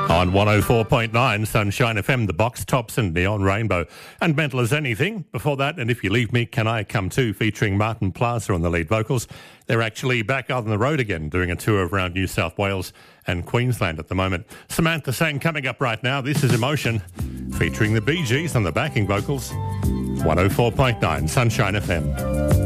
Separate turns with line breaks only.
On 104.9 Sunshine FM, The Box Tops and Neon Rainbow. And Mental as Anything. Before that, And If You Leave Me, Can I Come Too, featuring Martin Plaza on the lead vocals. They're actually back out on the road again, doing a tour around New South Wales and Queensland at the moment. Samantha Sang coming up right now. This is Emotion, featuring the Bee Gees on the backing vocals. 104.9 Sunshine FM.